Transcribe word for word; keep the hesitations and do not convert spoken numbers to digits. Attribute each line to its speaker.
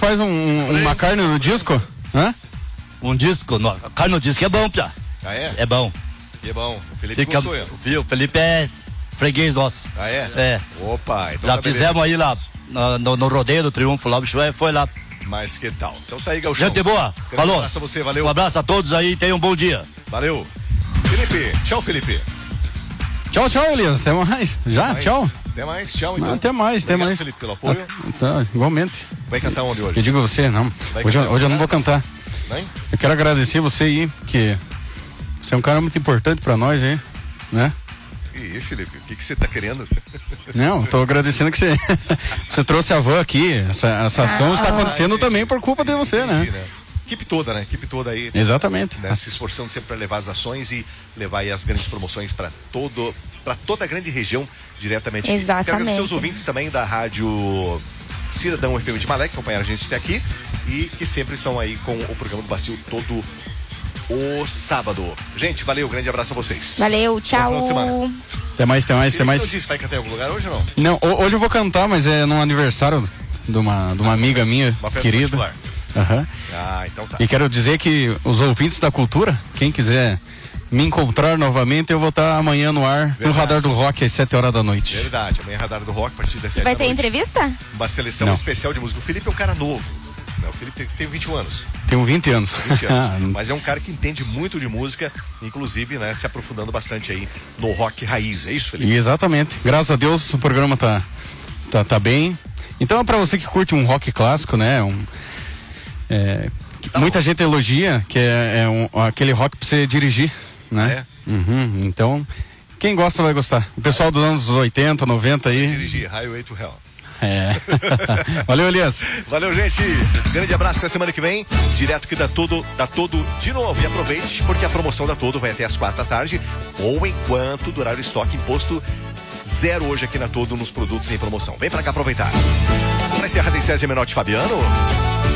Speaker 1: faz um, um, uma carne no disco? Hã?
Speaker 2: Um disco? No, carne no disco é bom, Pia.
Speaker 3: Ah, é?
Speaker 2: É bom.
Speaker 3: Que bom. O Felipe
Speaker 2: Fica,
Speaker 3: gostou, hein?
Speaker 2: viu? O Felipe é freguês nosso.
Speaker 3: Ah, é?
Speaker 2: É.
Speaker 3: Opa, então
Speaker 2: Já
Speaker 3: tá
Speaker 2: fizemos
Speaker 3: beleza.
Speaker 2: aí lá no, no, no rodeio do Triunfo, lá o bicho foi lá.
Speaker 3: Mas que tal? Então tá aí, Gauchão.
Speaker 2: Gente boa,
Speaker 3: Grande
Speaker 2: falou.
Speaker 3: abraço a você, valeu.
Speaker 2: Um abraço a todos aí, tenham um bom dia.
Speaker 3: Valeu. Felipe, tchau, Felipe.
Speaker 1: Tchau, tchau, Elias. Até mais. Já?
Speaker 3: Mais.
Speaker 1: Tchau.
Speaker 3: Até mais, tchau, então.
Speaker 1: Até mais, até
Speaker 3: Obrigado,
Speaker 1: mais.
Speaker 3: Felipe, pelo apoio.
Speaker 1: Tá, igualmente.
Speaker 3: Vai cantar onde hoje?
Speaker 1: Eu digo você, não.
Speaker 3: Vai
Speaker 1: Hoje, eu-
Speaker 3: cantar,
Speaker 1: hoje eu não
Speaker 3: né?
Speaker 1: vou cantar.
Speaker 3: Nem?
Speaker 1: Eu quero agradecer você aí, que você é um cara muito importante pra nós aí, né?
Speaker 3: Ih, Felipe, o que, que você tá querendo?
Speaker 1: Não, tô agradecendo que você, você trouxe a van aqui. Essa, essa ação está acontecendo também por culpa de você, né?
Speaker 3: Entendi, né? Equipe toda, né? Equipe toda aí.
Speaker 1: Exatamente.
Speaker 3: Né? Se esforçando sempre para levar as ações e levar aí as grandes promoções para todo, para toda a grande região diretamente. aqui.
Speaker 4: Exatamente.
Speaker 3: Quero agradecer os ouvintes também da rádio Cidadão F M de Malé, que acompanharam a gente até aqui e que sempre estão aí com o programa do Bacil todo o sábado. Gente, valeu, grande abraço a vocês.
Speaker 4: Valeu,
Speaker 3: Bom final de semana.
Speaker 4: tchau.
Speaker 1: Até mais, até mais, até
Speaker 3: Felipe,
Speaker 1: mais.
Speaker 3: não disse, vai cantar em algum lugar hoje ou não?
Speaker 1: Não, ho- hoje eu vou cantar, mas é num aniversário de uma, de uma amiga minha,
Speaker 3: Uma festa
Speaker 1: querida.
Speaker 3: particular.
Speaker 1: Aham.
Speaker 3: Ah, então tá.
Speaker 1: E quero dizer que os ouvintes da cultura, quem quiser me encontrar novamente, eu vou estar amanhã no ar, no
Speaker 3: Verdade.
Speaker 1: Radar do Rock, às sete horas da noite.
Speaker 3: Verdade, amanhã é Radar do Rock a partir das
Speaker 4: E
Speaker 3: sete
Speaker 4: vai
Speaker 3: da
Speaker 4: ter
Speaker 3: noite.
Speaker 4: entrevista?
Speaker 3: Uma seleção
Speaker 1: Não.
Speaker 3: especial de música. O Felipe é um cara novo. Né? O Felipe tem, tem vinte e um anos.
Speaker 1: Tenho vinte anos.
Speaker 3: vinte anos. Mas é um cara que entende muito de música, inclusive, né, se aprofundando bastante aí no rock raiz. É isso, Felipe?
Speaker 1: E exatamente. Graças a Deus o programa tá, tá, tá bem. Então é pra você que curte um rock clássico, né? Um, é,
Speaker 3: Tá
Speaker 1: muita
Speaker 3: bom.
Speaker 1: gente elogia que é, é um- aquele rock pra você dirigir, né? Uhum, então, quem gosta vai gostar. O pessoal dos anos oitenta, noventa aí.
Speaker 3: Dirigir Highway to Hell.
Speaker 1: É. Valeu, Elias.
Speaker 3: Valeu, gente. Grande abraço até semana que vem. Direto que dá todo, dá todo de novo. E aproveite, porque a promoção da Todo vai até as quatro da tarde, ou enquanto durar o estoque, imposto zero hoje aqui na Todo nos produtos em promoção. Vem pra cá aproveitar. Vai ser a Radicese Menotti Fabiano.